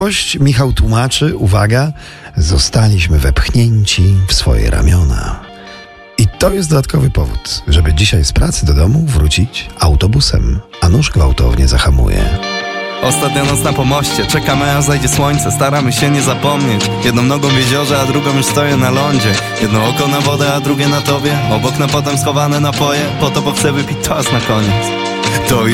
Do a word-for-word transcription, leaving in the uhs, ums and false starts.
Michał tłumaczy, uwaga, zostaliśmy wepchnięci w swoje ramiona. I to jest dodatkowy powód, żeby dzisiaj z pracy do domu wrócić autobusem, a nóż gwałtownie zahamuje. Ostatnia noc na pomoście, czekamy aż zajdzie słońce, staramy się nie zapomnieć. Jedną nogą w jeziorze, a drugą już stoję na lądzie. Jedno oko na wodę, a drugie na tobie. Obok na potem schowane napoje, po to bo chcę wypić toast na koniec. To